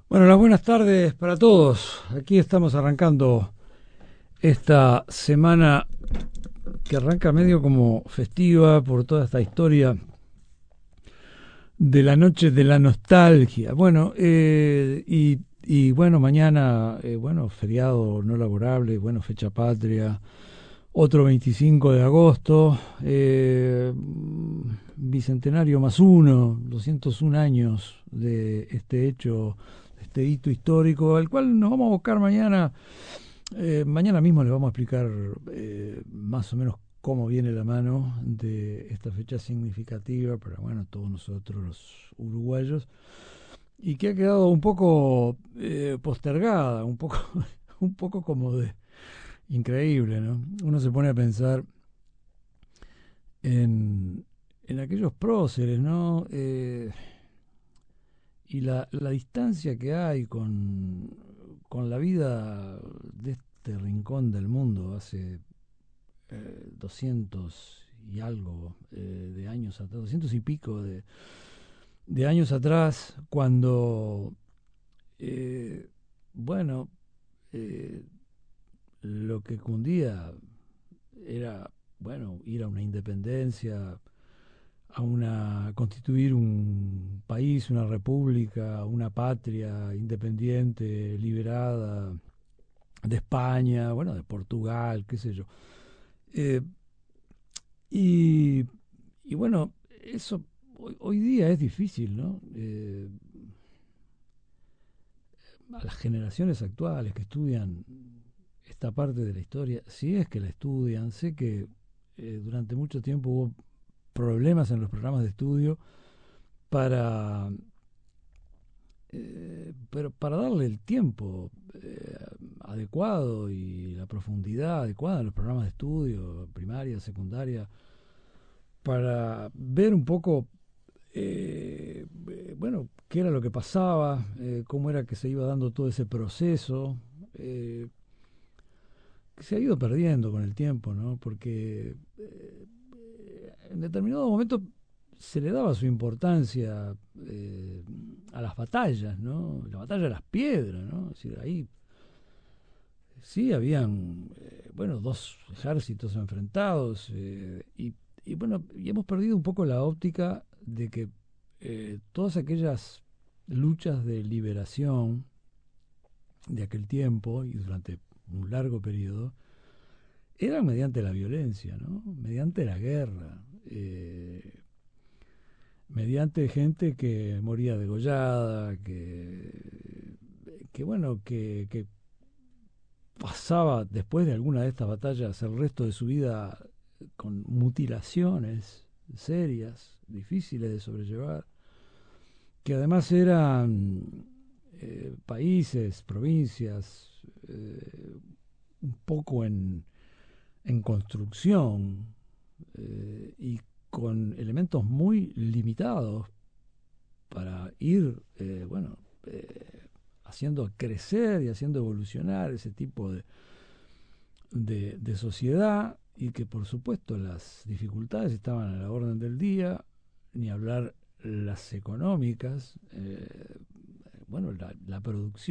Bueno, las buenas tardes para todos. Aquí estamos arrancando esta semana que arranca medio como festiva por toda esta historia de la noche de la nostalgia. Bueno, y bueno, mañana, bueno, feriado no laborable, bueno, fecha patria, otro 25 de agosto, bicentenario más uno, 201 años de este hecho, este hito histórico, al cual nos vamos a buscar mañana. Mañana mismo les vamos a explicar más o menos cómo viene la mano de esta fecha significativa para, bueno, todos nosotros los uruguayos, y que ha quedado un poco postergada, un poco, un poco como de increíble, ¿no? Uno se pone a pensar en aquellos próceres, ¿no? Y la distancia que hay con la vida de este rincón del mundo hace 200 y algo de años atrás, 200 y pico de años atrás, cuando, eh, bueno, eh, lo que cundía era, bueno, ir a una independencia, constituir un país, una república, una patria independiente, liberada de España, bueno, de Portugal, qué sé yo. Eh, y, y bueno, eso hoy día es difícil, ¿no? A las generaciones actuales que estudian esta parte de la historia, si es que la estudian, sé que durante mucho tiempo hubo problemas en los programas de estudio para, pero para darle el tiempo adecuado y la profundidad adecuada en los programas de estudio, primaria, secundaria, para ver un poco, bueno, qué era lo que pasaba, cómo era que se iba dando todo ese proceso, eh, que se ha ido perdiendo con el tiempo, ¿no? Porque en determinado momento se le daba su importancia a las batallas, ¿no? La batalla de las piedras, ¿no? Es decir, ahí sí habían, bueno, dos ejércitos enfrentados y bueno, y hemos perdido un poco la óptica de que todas aquellas luchas de liberación de aquel tiempo y durante un largo periodo eran mediante la violencia, ¿no? Mediante la guerra. Mediante gente que moría degollada, que bueno, que pasaba después de alguna de estas batallas el resto de su vida con mutilaciones serias, difíciles de sobrellevar, que además eran países, provincias, un poco en construcción y con elementos muy limitados para ir, bueno, haciendo crecer y haciendo evolucionar ese tipo de sociedad y que por supuesto las dificultades estaban a la orden del día, ni hablar las económicas, bueno, la producción